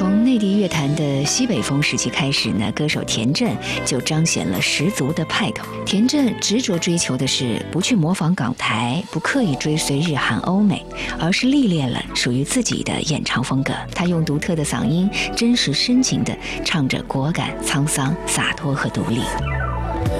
从内地乐坛的西北风时期开始呢，歌手田震就彰显了十足的派头。田震执着追求的是不去模仿港台，不刻意追随日韩欧美，而是历练了属于自己的演唱风格。他用独特的嗓音，真实深情地唱着果敢、沧桑、洒脱和独立。